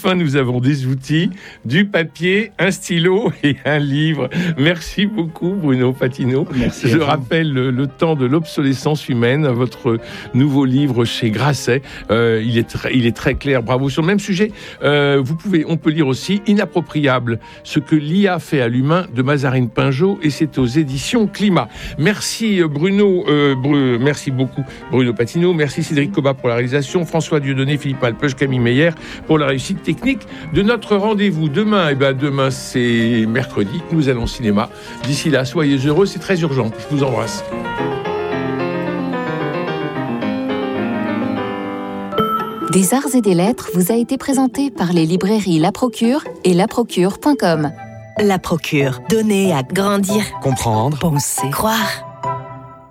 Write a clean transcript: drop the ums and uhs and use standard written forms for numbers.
enfin nous avons des outils, du papier, un stylo et un livre. Merci beaucoup Bruno Patino. Merci. Je rappelle le temps de l'obsolescence humaine, votre nouveau livre chez Grasset. Il est très clair, bravo. Sur le même sujet, on peut lire aussi Inappropriable, ce que l'IA fait à l'humain de Mazarine Pinjot, et c'est aux éditions Climat. Merci Bruno, merci beaucoup Bruno Patino, merci Cédric Cobat pour la réalisation, François Dieudonné, Philippe Malpeuch, Camille Meyer pour la réussite technique de notre rendez-vous. Demain, demain c'est mercredi, nous allons au cinéma. D'ici là, soyez heureux, c'est très urgent. Je vous embrasse. Des arts et des lettres vous a été présenté par les librairies La Procure et laprocure.com. La Procure. Donner à grandir. Comprendre. Penser. Croire.